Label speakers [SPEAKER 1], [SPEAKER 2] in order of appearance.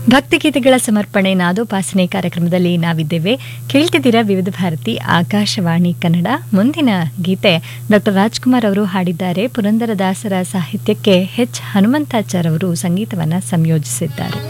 [SPEAKER 1] ಭಕ್ತಿಗೀತೆಗಳ ಸಮರ್ಪಣೆ ನಾದೋಪಾಸನೆ ಕಾರ್ಯಕ್ರಮದಲ್ಲಿ ನಾವಿದ್ದೇವೆ. ಕೇಳ್ತಿದ್ದೀರಾ ವಿವಿಧ ಭಾರತಿ ಆಕಾಶವಾಣಿ ಕನ್ನಡ. ಮುಂದಿನ ಗೀತೆ ಡಾಕ್ಟರ್ ರಾಜ್ಕುಮಾರ್ ಅವರು ಹಾಡಿದ್ದಾರೆ. ಪುರಂದರದಾಸರ ಸಾಹಿತ್ಯಕ್ಕೆ ಎಚ್ ಹನುಮಂತಾಚಾರ್ ಅವರು ಸಂಗೀತವನ್ನು ಸಂಯೋಜಿಸಿದ್ದಾರೆ.